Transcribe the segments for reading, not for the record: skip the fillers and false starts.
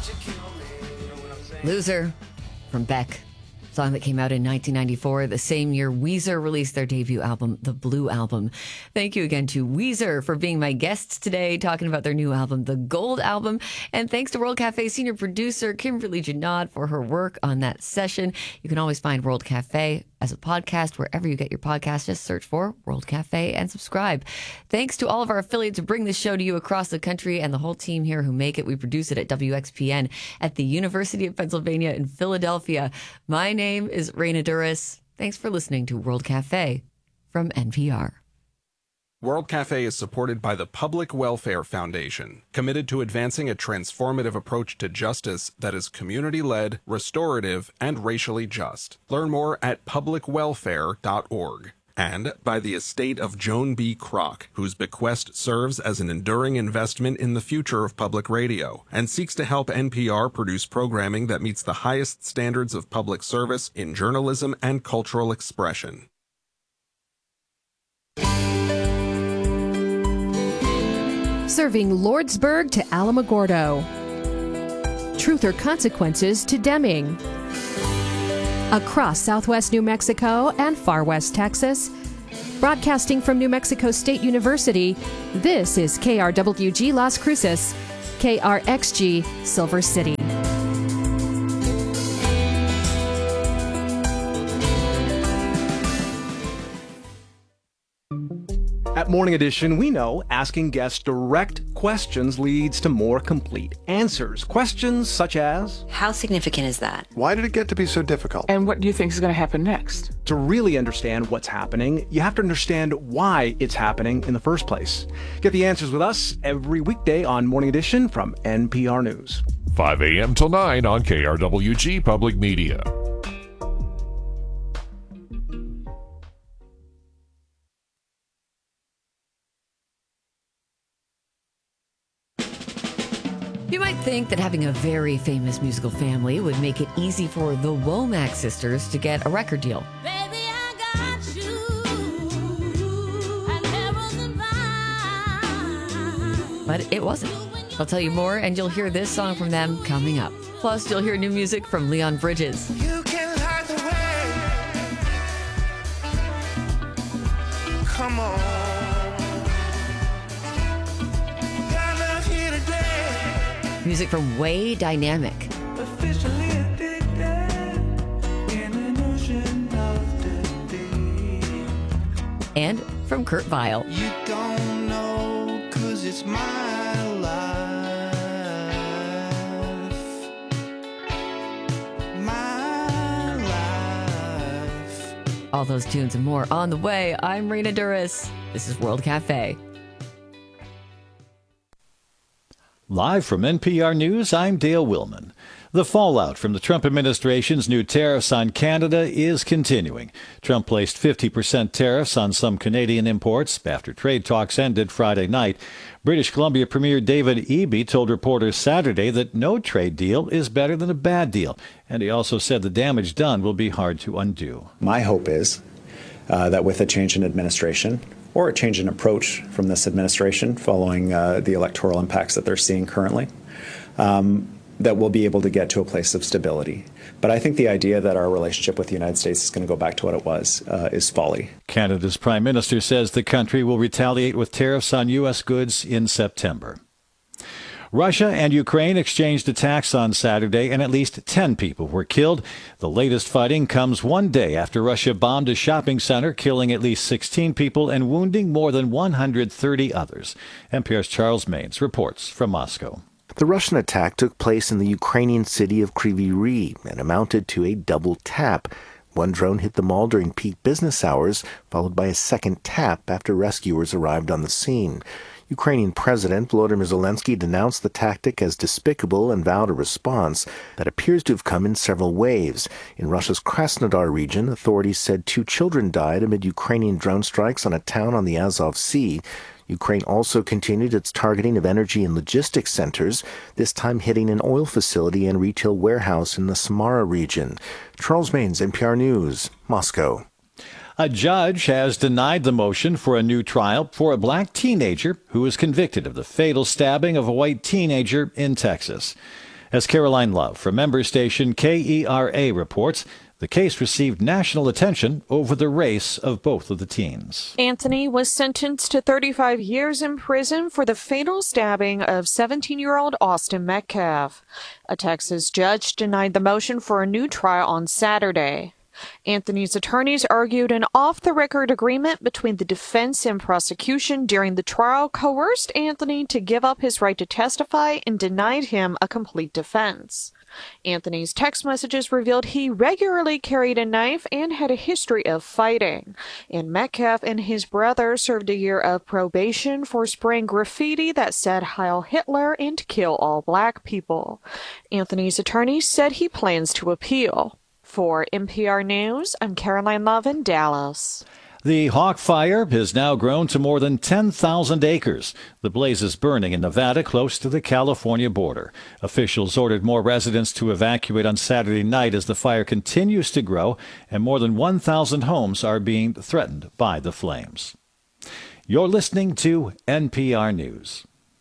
Loser from Beck. Song that came out in 1994, the same year Weezer released their debut album, The Blue Album. Thank you again to Weezer for being my guests today, talking about their new album, The Gold Album. And thanks to World Cafe senior producer Kimberly Janad for her work on that session. You can always find World Cafe as a podcast wherever you get your podcast. Just search for World Cafe and subscribe. Thanks to all of our affiliates who bring this show to you across the country and the whole team here who make it. We produce it at WXPN at the University of Pennsylvania in Philadelphia. My name is Raina Duras. Thanks for listening to World Cafe from NPR. World Cafe is supported by the Public Welfare Foundation, committed to advancing a transformative approach to justice that is community-led, restorative, and racially just. Learn more at publicwelfare.org. And by the estate of Joan B. Kroc, whose bequest serves as an enduring investment in the future of public radio and seeks to help NPR produce programming that meets the highest standards of public service in journalism and cultural expression. Serving Lordsburg to Alamogordo. Truth or Consequences to Deming. Across southwest New Mexico and far west Texas. Broadcasting from New Mexico State University, this is KRWG Las Cruces, KRXG Silver City. At Morning Edition, we know asking guests direct questions leads to more complete answers. Questions such as, how significant is that? Why did it get to be so difficult? And what do you think is going to happen next? To really understand what's happening, you have to understand why it's happening in the first place. Get the answers with us every weekday on Morning Edition from NPR News. 5 a.m. till 9 on KRWG Public Media. You might think that having a very famous musical family would make it easy for the Womack sisters to get a record deal. Baby, I got you, and everything fine. But it wasn't. I'll tell you more, and you'll hear this song from them coming up. Plus, you'll hear new music from Leon Bridges. You can light the way. Come on. Music from Way Dynamic. Officially addicted in an ocean of the deep. And from Kurt Vile. You don't know, 'cause it's my life. My life. All those tunes and more on the way. I'm Raina Duras. This is World Cafe. Live from NPR News, I'm Dale Willman. The fallout from the Trump administration's new tariffs on Canada is continuing. Trump placed 50% tariffs on some Canadian imports after trade talks ended Friday night. British Columbia Premier David Eby told reporters Saturday that no trade deal is better than a bad deal. And he also said the damage done will be hard to undo. My hope is that with a change in administration, or a change in approach from this administration following the electoral impacts that they're seeing currently, that we'll be able to get to a place of stability. But I think the idea that our relationship with the United States is going to go back to what it was is folly. Canada's Prime Minister says the country will retaliate with tariffs on U.S. goods in September. Russia and Ukraine exchanged attacks on Saturday, and at least 10 people were killed. The latest fighting comes one day after Russia bombed a shopping center, killing at least 16 people and wounding more than 130 others. NPR's Charles Maines reports from Moscow. The Russian attack took place in the Ukrainian city of Kryvyi Rih and amounted to a double tap. One drone hit the mall during peak business hours, followed by a second tap after rescuers arrived on the scene. Ukrainian President Volodymyr Zelensky denounced the tactic as despicable and vowed a response that appears to have come in several waves. In Russia's Krasnodar region, authorities said 2 children died amid Ukrainian drone strikes on a town on the Azov Sea. Ukraine also continued its targeting of energy and logistics centers, this time hitting an oil facility and retail warehouse in the Samara region. Charles Maines, NPR News, Moscow. A judge has denied the motion for a new trial for a black teenager who was convicted of the fatal stabbing of a white teenager in Texas. As Caroline Love from member station KERA reports, the case received national attention over the race of both of the teens. Anthony was sentenced to 35 years in prison for the fatal stabbing of 17-year-old Austin Metcalf. A Texas judge denied the motion for a new trial on Saturday. Anthony's attorneys argued an off-the-record agreement between the defense and prosecution during the trial coerced Anthony to give up his right to testify and denied him a complete defense. Anthony's text messages revealed he regularly carried a knife and had a history of fighting. And Metcalf and his brother served a year of probation for spraying graffiti that said Heil Hitler and kill all black people. Anthony's attorney said he plans to appeal. For NPR News, I'm Caroline Love in Dallas. The Hawk Fire has now grown to more than 10,000 acres. The blaze is burning in Nevada, close to the California border. Officials ordered more residents to evacuate on Saturday night as the fire continues to grow, and more than 1,000 homes are being threatened by the flames. You're listening to NPR News.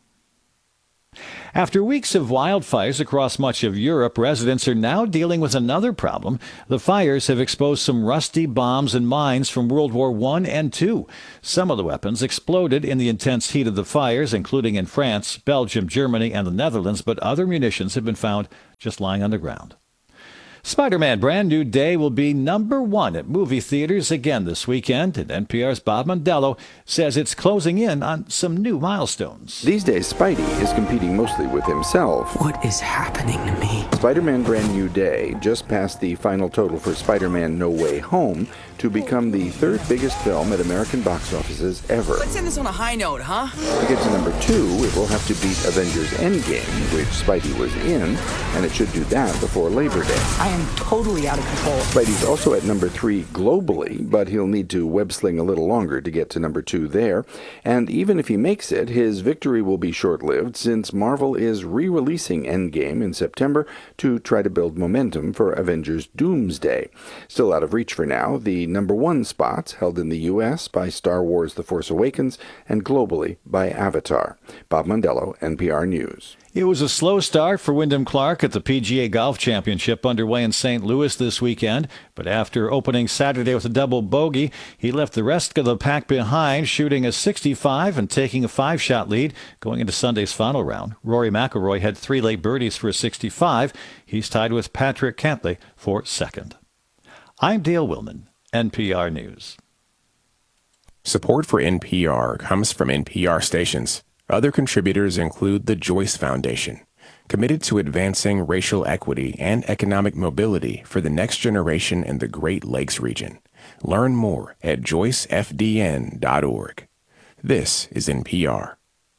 After weeks of wildfires across much of Europe, residents are now dealing with another problem. The fires have exposed some rusty bombs and mines from World War I and II. Some of the weapons exploded in the intense heat of the fires, including in France, Belgium, Germany, and the Netherlands, but other munitions have been found just lying on the ground. Spider-Man Brand New Day will be #1 at movie theaters again this weekend, and NPR's Bob Mondello says it's closing in on some new milestones. These days, Spidey is competing mostly with himself. What is happening to me? Spider-Man Brand New Day just passed the final total for Spider-Man No Way Home to become the third biggest film at American box offices ever. Let's end this on a high note, huh? To get to #2, it will have to beat Avengers Endgame, which Spidey was in, and it should do that before Labor Day. I am totally out of control. Spidey's also at #3 globally, but he'll need to web-sling a little longer to get to #2 there. And even if he makes it, his victory will be short-lived since Marvel is re-releasing Endgame in September to try to build momentum for Avengers Doomsday. Still out of reach for now, the #1 spots held in the U.S. by Star Wars The Force Awakens and globally by Avatar. Bob Mondello, NPR News. It was a slow start for Wyndham Clark at the PGA Golf Championship underway in St. Louis this weekend, but after opening Saturday with a double bogey, he left the rest of the pack behind, shooting a 65 and taking a 5-shot lead going into Sunday's final round. Rory McIlroy had 3 late birdies for a 65. He's tied with Patrick Cantlay for second. I'm Dale Willman, NPR News. Support for NPR comes from NPR stations. Other contributors include the Joyce Foundation, committed to advancing racial equity and economic mobility for the next generation in the Great Lakes region. Learn more at joycefdn.org. This is NPR.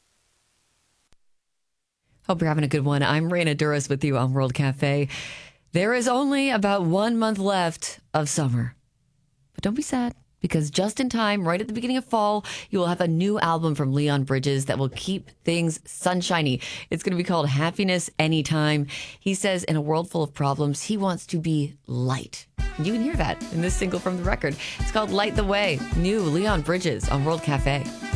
Hope you're having a good one. I'm Raina Duras with you on World Cafe. There is only about 1 month left of summer. But don't be sad, because just in time, right at the beginning of fall, you will have a new album from Leon Bridges that will keep things sunshiny. It's going to be called Happiness Anytime. He says in a world full of problems, he wants to be light. You can hear that in this single from the record. It's called Light the Way. New Leon Bridges on World Cafe.